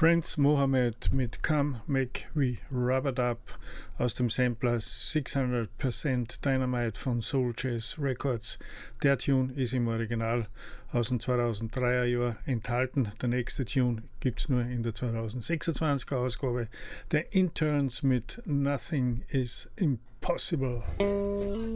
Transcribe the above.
Prince Mohammed mit Come Make We Rub It Up aus dem Sampler 600% Dynamite von Soul Jazz Records. Der Tune ist im Original aus dem 2003er Jahr enthalten. Der nächste Tune gibt es nur in der 2026er Ausgabe. The Interns mit Nothing is Impossible.